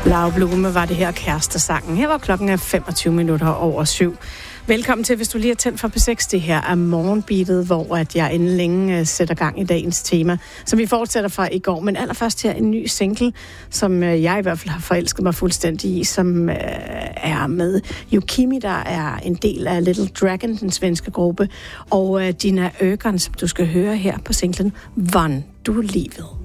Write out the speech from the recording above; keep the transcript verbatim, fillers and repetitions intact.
Lavblume var det her kærestesangen. Her var klokken er femogtyve minutter over syv. Velkommen til, hvis du lige har tændt for P seks. Det her er Morgenbeatet, hvor at jeg inden længe sætter gang i dagens tema, som vi fortsætter fra i går. Men allerførst her en ny single, som jeg i hvert fald har forelsket mig fuldstændig i, som er med Yukimi, der er en del af Little Dragon, den svenske gruppe, og Dina Ögren, som du skal høre her på singlen Vann du livet.